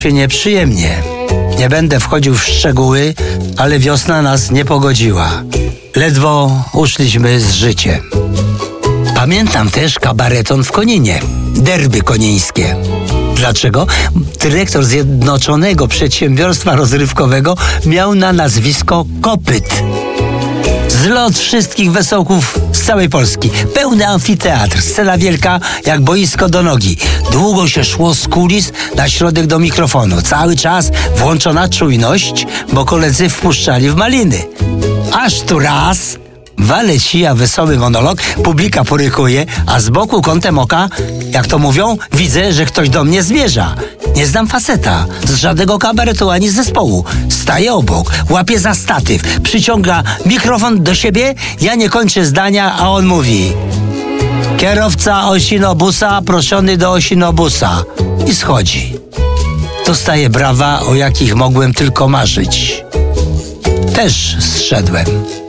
Nieprzyjemnie. Nie będę wchodził w szczegóły, ale wiosna nas nie pogodziła. Ledwo uszliśmy z życiem. Pamiętam też kabareton w Koninie. Derby konińskie. Dlaczego? Dyrektor Zjednoczonego Przedsiębiorstwa Rozrywkowego miał na nazwisko Kopyt. Zlot wszystkich wesołków z całej Polski. Pełny amfiteatr, scena wielka jak boisko do nogi. Długo się szło z kulis na środek do mikrofonu. Cały czas włączona czujność, bo koledzy wpuszczali w maliny. Aż tu raz wale sija wesoły monolog, publika porykuje, a z boku kątem oka, jak to mówią, widzę, że ktoś do mnie zmierza. Nie znam faceta, z żadnego kabaretu ani z zespołu. Staje obok, łapie za statyw, przyciąga mikrofon do siebie, ja nie kończę zdania, a on mówi: kierowca osinobusa proszony do osinobusa. I schodzi. Dostaję brawa, o jakich mogłem tylko marzyć. Też zszedłem.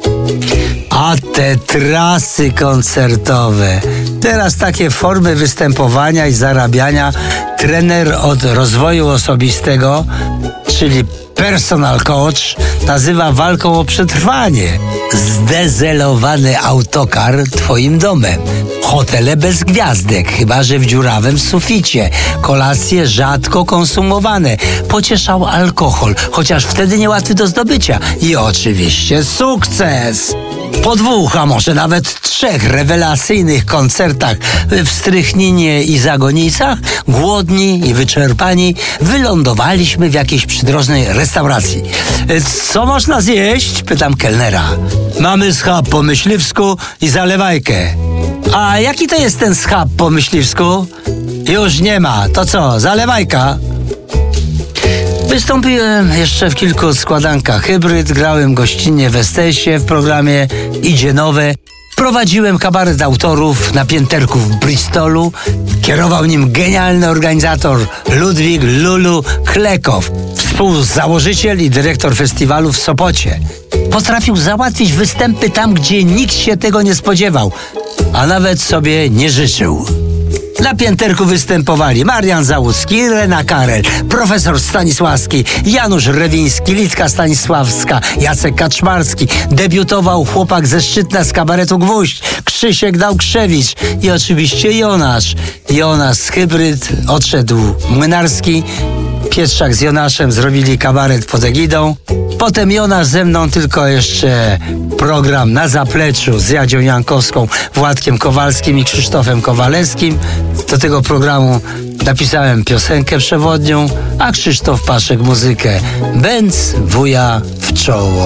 A te trasy koncertowe. Teraz takie formy występowania i zarabiania trener od rozwoju osobistego, czyli personal coach, nazywa walką o przetrwanie. Zdezelowany autokar twoim domem. Hotele bez gwiazdek, chyba że w dziurawym suficie. Kolacje rzadko konsumowane. Pocieszał alkohol, chociaż wtedy niełatwy do zdobycia. I oczywiście sukces! Po 2, a może nawet 3 rewelacyjnych koncertach w Strychninie i Zagonicach, głodni i wyczerpani, wylądowaliśmy w jakiejś przydrożnej restauracji. Co można zjeść? Pytam kelnera. Mamy schab po myśliwsku i zalewajkę. A jaki to jest ten schab po myśliwsku? Już nie ma. To co, zalewajka? Wystąpiłem jeszcze w kilku składankach hybryd, grałem gościnnie w Estesie w programie Idzie Nowe, prowadziłem kabaret autorów na pięterku w Bristolu, kierował nim genialny organizator Ludwik Lulu Klekow, współzałożyciel i dyrektor festiwalu w Sopocie. Potrafił załatwić występy tam, gdzie nikt się tego nie spodziewał, a nawet sobie nie życzył. Na pięterku występowali Marian Załucki, Rena Karel, profesor Stanisławski, Janusz Rewiński, Litka Stanisławska, Jacek Kaczmarski. Debiutował chłopak ze Szczytna z kabaretu Gwóźdź, Krzysiek Dałkrzewicz i oczywiście Jonasz. Jonasz z hybryd, odszedł Młynarski. Pietrzak z Jonaszem zrobili kabaret pod egidą. Potem Jonasz ze mną tylko jeszcze program Na zapleczu z Jadzią Jankowską, Władkiem Kowalskim i Krzysztofem Kowalewskim. Do tego programu napisałem piosenkę przewodnią, a Krzysztof Paszek muzykę. Bęc wuja w czoło.